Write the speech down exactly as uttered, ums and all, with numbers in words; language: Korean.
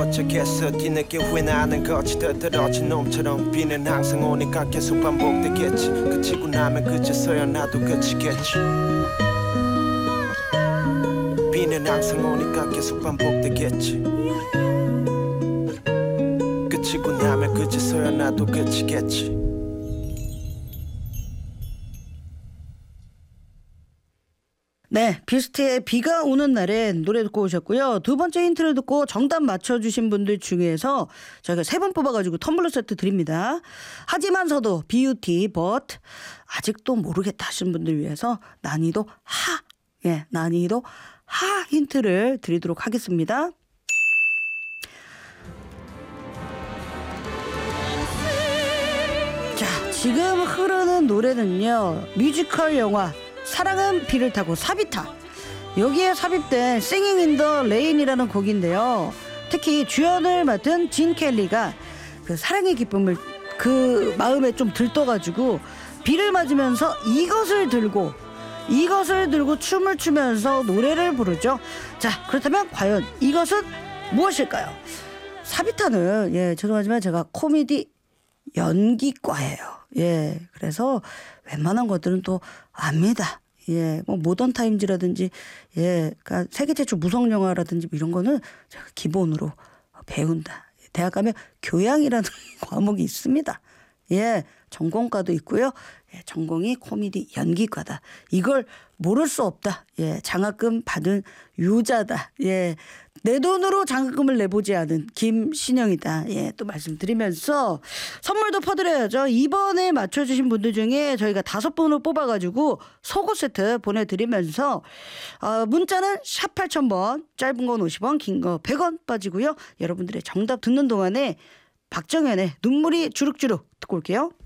어쩌겠어 뒤늦게 후회나는 거지 더떨어진 놈처럼 비는 항상 오니까 계속 반복되겠지 그치고 나면 그제서야 나도 그치겠지 비는 항상 오니까 계속 반복되겠지 그치고 나면 그제서야 나도 그치겠지. 네, 비스트의 비가 오는 날에 노래 듣고 오셨고요. 두 번째 힌트를 듣고 정답 맞춰주신 분들 중에서 저희가 세 분 뽑아가지고 텀블러 세트 드립니다. 하지만서도 비유티 but 아직도 모르겠다 하신 분들 위해서 난이도 하, 예, 난이도 하 힌트를 드리도록 하겠습니다. 자, 지금 흐르는 노래는요, 뮤지컬 영화 사랑은 비를 타고 삽입타, 여기에 삽입된 Singing in the Rain이라는 곡인데요. 특히 주연을 맡은 진 켈리가 그 사랑의 기쁨을 그 마음에 좀 들떠가지고 비를 맞으면서 이것을 들고 이것을 들고 춤을 추면서 노래를 부르죠. 자, 그렇다면 과연 이것은 무엇일까요? 삽입타는, 예, 죄송하지만 제가 코미디 연기과예요. 예, 그래서 웬만한 것들은 또 압니다. 예, 뭐 모던 타임즈라든지, 예, 그러니까 세계 최초 무성 영화라든지 이런 거는 제가 기본으로 배운다. 대학 가면 교양이라는 과목이 있습니다. 예, 전공과도 있고요. 예, 전공이 코미디 연기과다. 이걸 모를 수 없다. 예, 장학금 받은 유자다. 예, 내 돈으로 장학금을 내보지 않은 김신영이다. 예, 또 말씀드리면서 선물도 퍼드려야죠. 이번에 맞춰주신 분들 중에 저희가 다섯 분을 뽑아가지고 속옷 세트 보내드리면서 어, 문자는 샵 팔천 번, 짧은 건 오십 원, 긴 거 백 원 빠지고요. 여러분들의 정답 듣는 동안에 박정현의 눈물이 주룩주룩 듣고 올게요.